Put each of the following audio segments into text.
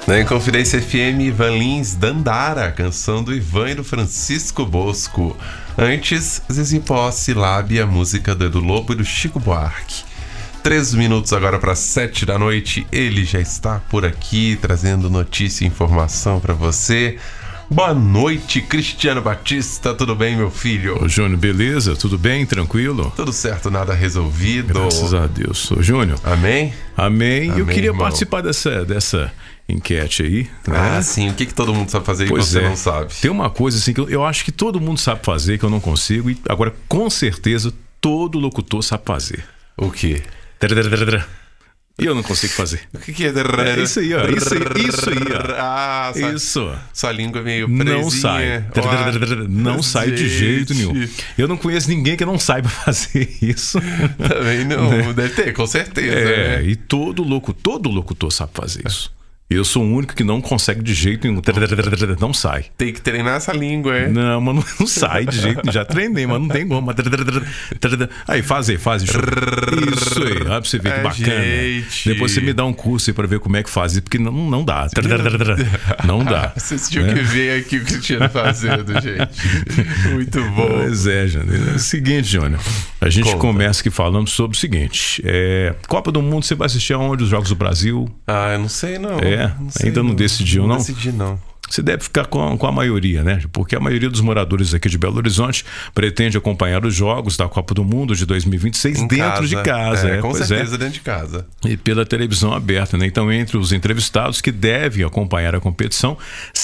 Na Inconfidência FM, Ivan Lins, Dandara, canção do Ivan e do Francisco Bosco. Antes, Zizi Posse, Lábia, música do Edu Lobo e do Chico Buarque. 3 minutos agora para 7 da noite, ele já está por aqui, trazendo notícia e informação para você. Boa noite, Cristiano Batista, tudo bem, meu filho? Ô Júnior, beleza? Tudo bem? Tranquilo? Tudo certo, nada resolvido. Graças a Deus. Ô Júnior. Amém? Amém. Eu queria irmão. Participar dessa enquete aí, né? Ah, sim. O que todo mundo sabe fazer e você não sabe? Tem uma coisa assim que eu acho que todo mundo sabe fazer, que eu não consigo, e agora com certeza todo locutor sabe fazer. O quê? E eu não consigo fazer. O que é? Isso aí, ó. Isso aí, ó. Ah, isso. Sua língua é meio presinha. Não sai. Não sai de jeito nenhum. Eu não conheço ninguém que não saiba fazer isso. Também não. Né? Deve ter, com certeza. Né? E todo locutor sabe fazer isso. Eu sou o único que não consegue de jeito nenhum. Não sai. Tem que treinar essa língua, é? Não, mas não sai de jeito nenhum. Já treinei, mas não tem como. Aí, faz. Isso aí. Olha pra você ver que bacana. Gente. Depois você me dá um curso aí pra ver como é que faz. Porque não dá. Não dá. Vocês tinham que ver aqui o Cristiano fazendo, gente. Muito bom. Pois é, Júnior. É o seguinte, Júnior. A gente começa aqui falando sobre o seguinte. Copa do Mundo, você vai assistir aonde? Os Jogos do Brasil? Ah, eu não sei, não. Ainda não decidiu, não? Não decidi, não. Você deve ficar com a maioria, né? Porque a maioria dos moradores aqui de Belo Horizonte pretende acompanhar os Jogos da Copa do Mundo de 2026 dentro de casa. Com certeza dentro de casa. E pela televisão aberta, né? Então, entre os entrevistados que devem acompanhar a competição,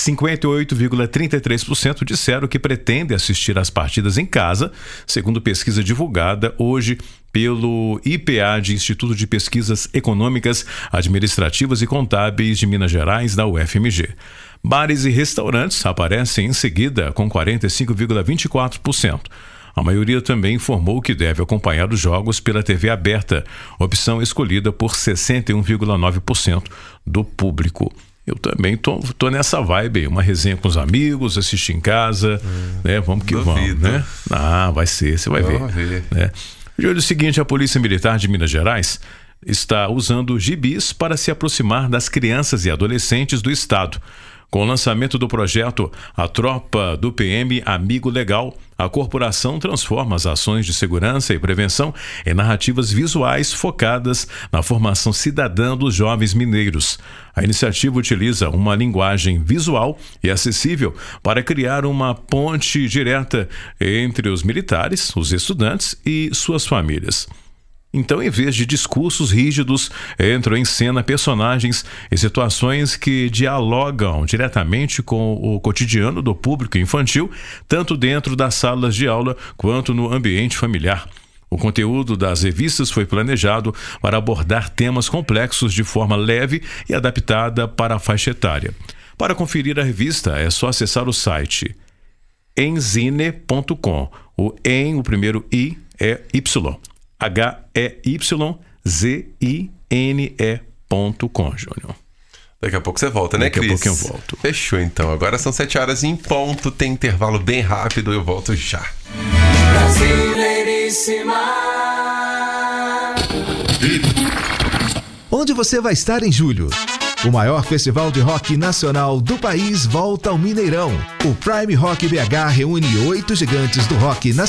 58,33% disseram que pretendem assistir às partidas em casa, segundo pesquisa divulgada hoje pelo IPA, de Instituto de Pesquisas Econômicas, Administrativas e Contábeis de Minas Gerais, da UFMG. Bares e restaurantes aparecem em seguida, com 45,24%. A maioria também informou que deve acompanhar os jogos pela TV aberta, opção escolhida por 61,9% do público. Eu também tô nessa vibe aí, uma resenha com os amigos, assistir em casa, né? Vamos que vamos, né? Ah, vai ser, você vai ver. Né? De olho seguinte, a Polícia Militar de Minas Gerais está usando gibis para se aproximar das crianças e adolescentes do estado. Com o lançamento do projeto A Tropa do PM Amigo Legal, a corporação transforma as ações de segurança e prevenção em narrativas visuais focadas na formação cidadã dos jovens mineiros. A iniciativa utiliza uma linguagem visual e acessível para criar uma ponte direta entre os militares, os estudantes e suas famílias. Então, em vez de discursos rígidos, entram em cena personagens e situações que dialogam diretamente com o cotidiano do público infantil, tanto dentro das salas de aula quanto no ambiente familiar. O conteúdo das revistas foi planejado para abordar temas complexos de forma leve e adaptada para a faixa etária. Para conferir a revista, é só acessar o site enzine.com. O primeiro I é Y. HEYZINE.com, Júnior. Daqui a pouco você volta, né, Cris? Daqui a pouco eu volto. Fechou, então. Agora são 7 horas em ponto, tem intervalo bem rápido, eu volto já. Brasileiríssima. Onde você vai estar em julho? O maior festival de rock nacional do país volta ao Mineirão. O Prime Rock BH reúne 8 gigantes do rock nacional